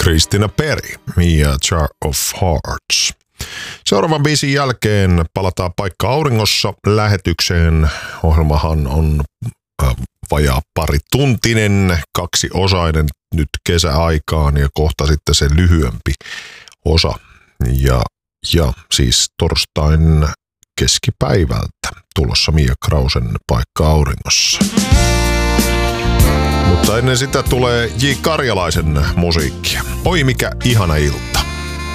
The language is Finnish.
Christina Perry ja Jar of Hearts. Seuraavan biisin jälkeen palataan Paikka Auringossa lähetykseen. Ohjelmahan on vajaa parituntinen, 2-osainen nyt kesäaikaan ja kohta sitten se lyhyempi osa. Ja siis torstain keskipäivältä tulossa Mia Krausen Paikka Auringossa. Mutta ennen sitä tulee J. Karjalaisen musiikkia. Oi mikä ihana ilta.